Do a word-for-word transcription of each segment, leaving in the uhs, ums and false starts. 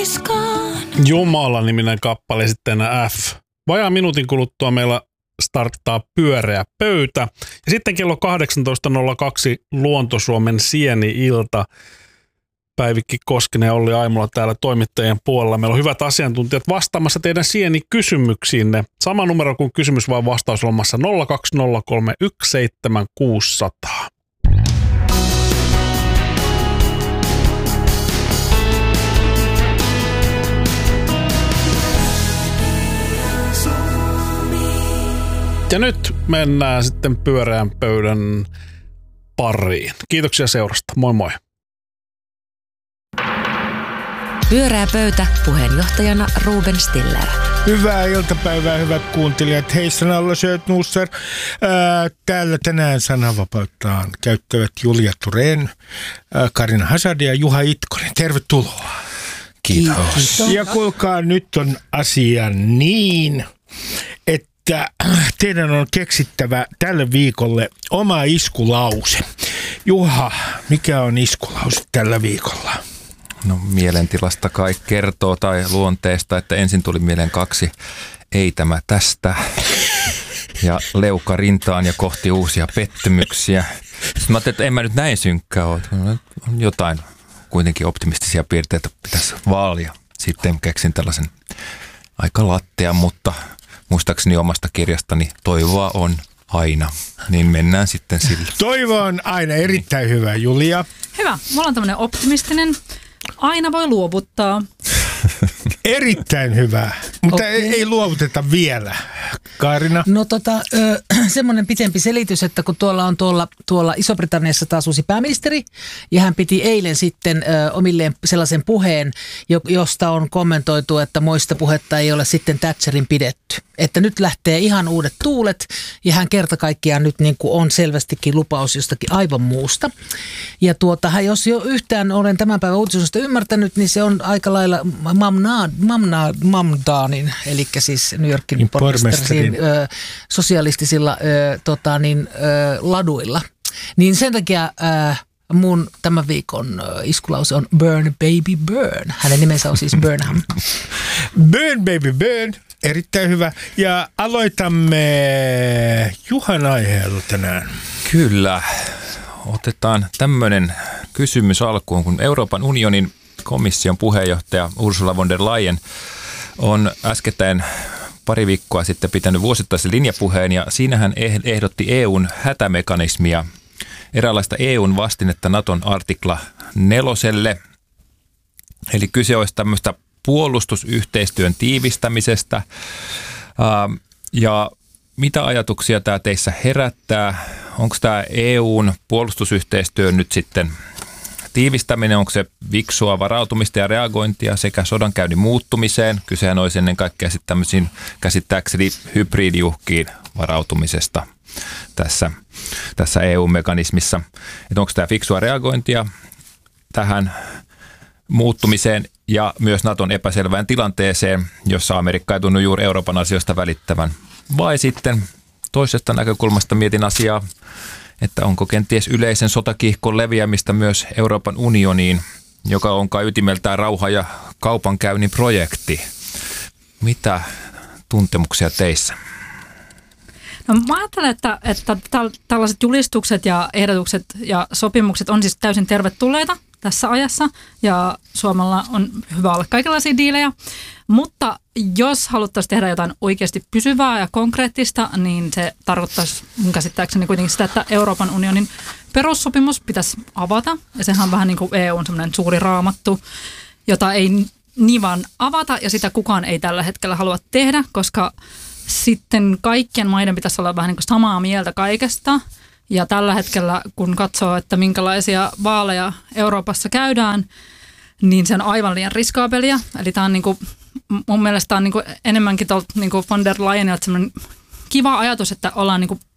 Jumala-niminen kappale sitten F. Vajaan minuutin kuluttua meillä starttaa pyöreä pöytä. Ja sitten kello kahdeksantoista nolla kaksi Luonto-Suomen Sieni-ilta. Päivikki Koskinen ja Olli Aimola täällä toimittajien puolella. Meillä on hyvät asiantuntijat vastaamassa teidän Sieni-kysymyksiinne. Sama numero kuin kysymys vai vastaus lomassa nolla kaksi nolla kolme yksi seitsemän kuusi nolla nolla. Ja nyt mennään sitten pyöreän pöydän pariin. Kiitoksia seurasta. Moi moi. Pyöreä pöytä, puheenjohtajana Ruben Stiller. Hyvää iltapäivää, hyvät kuuntelijat. Hei, sanalla Söt Nusser. Täällä tänään sananvapauttaan käyttävät Julia Thorén, Karina Hazard ja Juha Itkonen. Tervetuloa. Kiitos. Kiitos. Ja kuulkaa, nyt on asia niin, että teidän on keksittävä tälle viikolle oma iskulause. Juha, mikä on iskulause tällä viikolla? No mielentilasta kai kertoo tai luonteesta, että ensin tuli mieleen kaksi ei tämä tästä ja leuka rintaan ja kohti uusia pettymyksiä. Sitten mä ajattelin, että en mä nyt näin synkkää ole. On jotain kuitenkin optimistisia piirteitä pitäisi vaalia. Sitten keksin tällaisen aika lattea, mutta muistaakseni omasta kirjastani toivoa on aina, niin mennään sitten sillä. Toivo on aina erittäin hyvä, Julia. Hyvä. Mulla on tämmöinen optimistinen. Aina voi luovuttaa. Erittäin hyvä, mutta okay. ei, ei luovuteta vielä. Karina? No tota, ö, semmoinen pitempi selitys, että kun tuolla on tuolla, tuolla Iso-Britanniassa taas uusi pääministeri, ja hän piti eilen sitten ö, omilleen sellaisen puheen, josta on kommentoitu, että moista puhetta ei ole sitten Thatcherin pidetty. Että nyt lähtee ihan uudet tuulet, ja hän kerta kaikkiaan nyt niin kuin on selvästikin lupaus jostakin aivan muusta. Ja tuota, jos jo yhtään olen tämän päivän uutisesta ymmärtänyt, niin se on aika lailla mamna, mamna, mamdaanin, eli siis New Yorkin pormestarin ö, sosialistisilla ö, tota, niin, ö, laduilla. Niin sen takia ö, mun tämän viikon ö, iskulause on Burn Baby Burn. Hänen nimensä on siis Burnham. Burn Baby Burn. Erittäin hyvä. Ja aloitamme Juhan aiheella tänään. Kyllä. Otetaan tämmöinen kysymys alkuun, kun Euroopan unionin komission puheenjohtaja Ursula von der Leyen on äskettäin pari viikkoa sitten pitänyt vuosittaisen linjapuheen, ja siinä hän ehdotti E U:n hätämekanismia, eräänlaista E U:n vastinetta Naton artikla neloselle. Eli kyse olisi tämmöistä puolustusyhteistyön tiivistämisestä. Ja mitä ajatuksia tämä teissä herättää? Onko tämä E U:n puolustusyhteistyö nyt sitten tiivistäminen, onko se viksua varautumista ja reagointia sekä sodankäynnin muuttumiseen? Kysehän olisi ennen kaikkea sitten tämmöisiin käsittääkseni hybridiuhkiin varautumisesta tässä, tässä E U-mekanismissa. Että onko tämä fiksua reagointia tähän muuttumiseen ja myös Naton epäselvään tilanteeseen, jossa Amerikka ei tunnu juuri Euroopan asioista välittävän. Vai sitten toisesta näkökulmasta mietin asiaa, että onko kenties yleisen sotakiihkon leviämistä myös Euroopan unioniin, joka on kai ytimeltään rauha- ja kaupankäynnin projekti. Mitä tuntemuksia teissä? No mä ajattelen, että, että tällaiset julistukset ja ehdotukset ja sopimukset on siis täysin tervetulleita tässä ajassa, ja Suomella on hyvä olla kaikenlaisia diilejä, mutta jos haluttaisiin tehdä jotain oikeasti pysyvää ja konkreettista, niin se tarkoittaisi mun käsittääkseni kuitenkin sitä, että Euroopan unionin perussopimus pitäisi avata, ja sehän on vähän niin kuin E U:n semmoinen suuri raamattu, jota ei niin vaan avata, ja sitä kukaan ei tällä hetkellä halua tehdä, koska sitten kaikkien maiden pitäisi olla vähän niin kuin samaa mieltä kaikesta. Ja tällä hetkellä, kun katsoo, että minkälaisia vaaleja Euroopassa käydään, niin se on aivan liian riskaabelia. Eli tämä on niin kuin, mun mielestä on niin kuin enemmänkin tuolta niin kuin von der Leyenilta sellainen kiva ajatus, että ollaan niin kuin P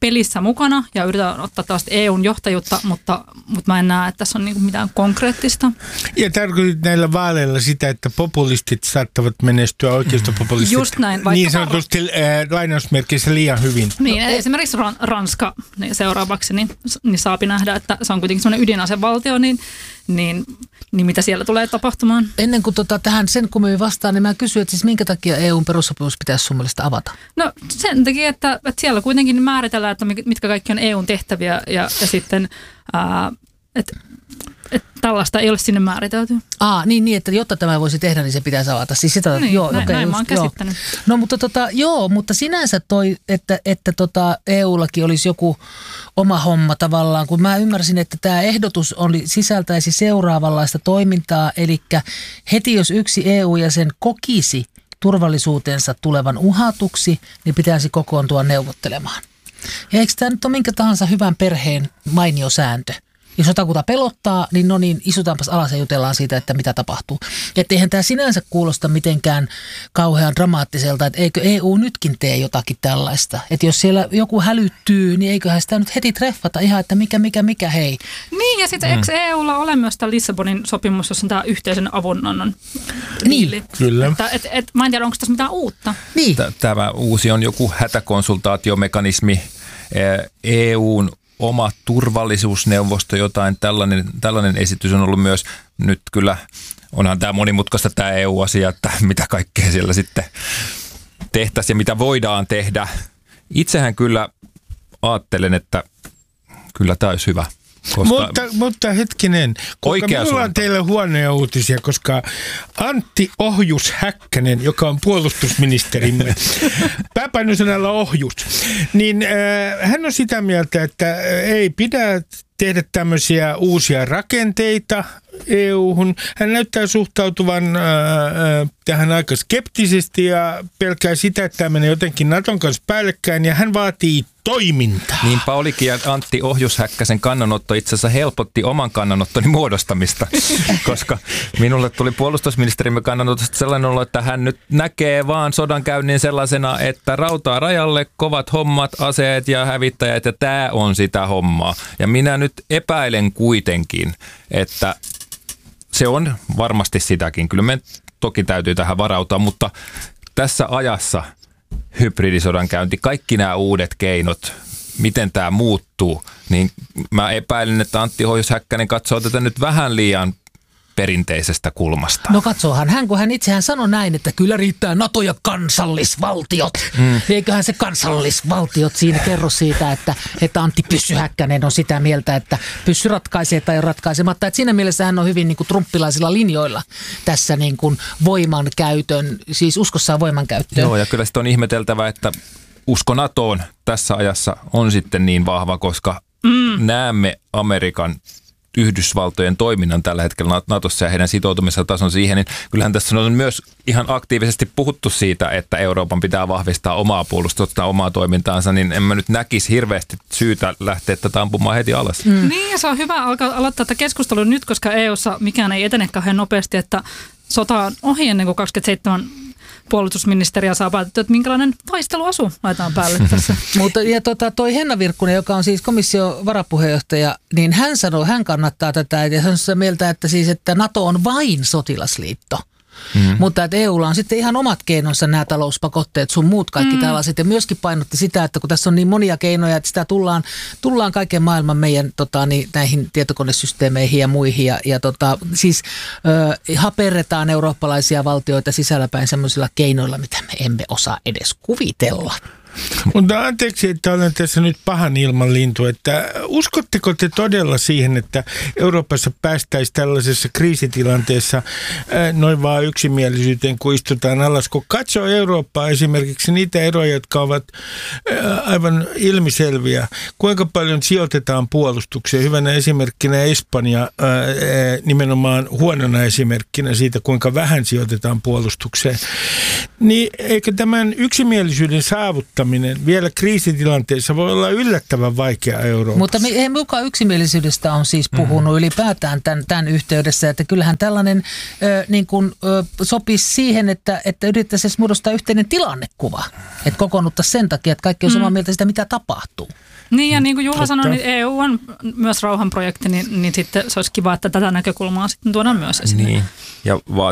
pelissä mukana ja yritetään ottaa tällaista E U:n johtajuutta, mutta, mutta mä en näe, että tässä on niin kuin mitään konkreettista. Ja tarkoitit näillä vaaleilla sitä, että populistit saattavat menestyä oikeistopopulistit. Just näin. Niin sanotusti äh, lainausmerkeissä liian hyvin. Niin, esimerkiksi Ranska niin seuraavaksi niin, niin saapi nähdä, että se on kuitenkin semmoinen ydinasevaltio, niin, niin, niin mitä siellä tulee tapahtumaan. Ennen kuin tota, tähän sen kummemmin vastaan, niin mä kysyn, että siis minkä takia E U:n perussopimus pitäisi sun mielestä avata? No sen takia, että, että siellä kuitenkin määritellään, että mitkä kaikki on E U:n tehtäviä ja, ja sitten, ää, että että tällaista ei ole sinne määritelty. Aa, niin, niin, että jotta tämä voisi tehdä, niin se pitäisi avata. Siis sitä, niin, joo, näin, okay, näin just, mä oon käsittänyt. Joo. No mutta tota, joo, mutta sinänsä toi, että, että tota E U:llakin olisi joku oma homma tavallaan, kun mä ymmärsin, että tämä ehdotus oli, sisältäisi seuraavanlaista toimintaa, eli heti jos yksi E U-jäsen kokisi turvallisuutensa tulevan uhatuksi, niin pitäisi kokoontua neuvottelemaan. Ja eikö tämä nyt ole minkä tahansa hyvän perheen mainio sääntö? Jos jotakuta pelottaa, niin no niin, istutaanpas alas ja jutellaan siitä, että mitä tapahtuu. Että eihän tämä sinänsä kuulosta mitenkään kauhean dramaattiselta, että eikö E U nytkin tee jotakin tällaista. Että jos siellä joku hälyttyy, niin eiköhän sitä nyt heti treffata ihan, että mikä, mikä, mikä, hei. Niin, ja sitten mm. eikö E U:lla ole myös tämä Lissabonin sopimus, jossa on tämä yhteisen avunannon niin, kyllä. Että, et, et, mä en tiedä, onko tässä mitään uutta. Niin. Tämä uusi on joku hätäkonsultaatiomekanismi E U:n oma turvallisuusneuvosto, jotain tällainen, tällainen esitys on ollut myös. Nyt kyllä onhan tämä monimutkaista tämä E U-asia, että mitä kaikkea siellä sitten tehtäisiin ja mitä voidaan tehdä. Itsehän kyllä ajattelen, että kyllä tämä olisi hyvä. Koska mutta, mutta hetkinen, koska minulla on teille huonoja uutisia, koska Antti Ohjus Häkkänen, joka on puolustusministerimme, pääpainosanalla Ohjus, niin äh, hän on sitä mieltä, että ei pidä tehdä tämmöisiä uusia rakenteita E U-hun. Hän näyttää suhtautuvan äh, tähän aika skeptisesti ja pelkää sitä, että tämä menee jotenkin Naton kanssa päällekkäin, ja hän vaatii toimintaa. Niinpä olikin, ja Antti Ohjus-Häkkäsen kannanotto itse asiassa helpotti oman kannanottoni muodostamista, koska minulle tuli puolustusministerimme kannanotosta sellainen olo, että hän nyt näkee vaan sodankäynnin sellaisena, että rautaa rajalle, kovat hommat, aseet ja hävittäjät, ja tämä on sitä hommaa. Ja minä nyt epäilen kuitenkin, että se on varmasti sitäkin. Kyllä me toki täytyy tähän varautua, mutta tässä ajassa hybridisodankäynti, kaikki nämä uudet keinot, miten tämä muuttuu, niin mä epäilen, että Antti Ohjus-Häkkänen katsoo tätä nyt vähän liian perinteisestä kulmasta. No katsoohan hän, kun hän itsehän sanoi näin, että kyllä riittää NATO ja kansallisvaltiot. Mm. Eiköhän se kansallisvaltiot siinä kerro siitä, että, että Antti Pyssy-Häkkänen on sitä mieltä, että pyssy ratkaisee tai on ratkaisematta. Että siinä mielessä hän on hyvin niin kuin trumppilaisilla linjoilla tässä niin kuin voimankäytön, siis uskossaan voimankäyttöön. Joo, ja kyllä sitten on ihmeteltävä, että usko NATOon tässä ajassa on sitten niin vahva, koska mm. näemme Amerikan Yhdysvaltojen toiminnan tällä hetkellä Natossa ja heidän sitoutumisensa tason siihen, niin kyllähän tässä on myös ihan aktiivisesti puhuttu siitä, että Euroopan pitää vahvistaa omaa puolustusta, omaa toimintaansa, niin en mä nyt näkisi hirveästi syytä lähteä tätä ampumaan heti alas. Mm. Niin, ja se on hyvä alkaa aloittaa tätä keskustelua nyt, koska E U:ssa mikään ei etene kauhean nopeasti, että sota on ohi ennen kuin kaksikymmentäseitsemän puolustusministeriä saa päätettyä, että minkälainen taisteluasu laitetaan päälle tässä. Mutta ja tota, toi Henna Virkkunen, joka on siis komission varapuheenjohtaja, niin hän sanoo, hän kannattaa tätä ja hän on sitä mieltä, että siis, että NATO on vain sotilasliitto. Mm. Mutta että E U:lla on sitten ihan omat keinonsa nämä talouspakotteet, sun muut kaikki mm. tällaiset. Ja myöskin painotti sitä, että kun tässä on niin monia keinoja, että sitä tullaan, tullaan kaiken maailman meidän tota, niin, näihin tietokonesysteemeihin ja muihin. Ja, ja tota, siis ö, haperretaan eurooppalaisia valtioita sisälläpäin semmoisilla keinoilla, mitä me emme osaa edes kuvitella. Mutta anteeksi, että olen tässä nyt pahan ilman lintu, että uskotteko te todella siihen, että Euroopassa päästäisiin tällaisessa kriisitilanteessa noin vaan yksimielisyyteen, kun istutaan alas, kun katsoo Eurooppaa esimerkiksi niitä eroja, jotka ovat aivan ilmiselviä, kuinka paljon sijoitetaan puolustukseen, hyvänä esimerkkinä Espanja nimenomaan huonona esimerkkinä siitä, kuinka vähän sijoitetaan puolustukseen, niin eikö tämän yksimielisyyden saavuttaminen saavuttaminen vielä kriisitilanteessa voi olla yllättävän vaikea Euroopassa. Mutta me, ei mukaan yksimielisyydestä on siis puhunut mm-hmm. ylipäätään tämän, tämän yhteydessä, että kyllähän tällainen ö, niin kuin, ö, sopisi siihen, että, että yrittäisiin muodostaa yhteinen tilannekuva, että kokoonnuttaisiin sen takia, että kaikki on samaa mieltä sitä, mitä tapahtuu. Niin ja niin kuin Juha sanoi, niin E U on myös rauhanprojekti, niin, niin sitten se olisi kiva, että tätä näkökulmaa sitten tuodaan myös esille. Niin, ja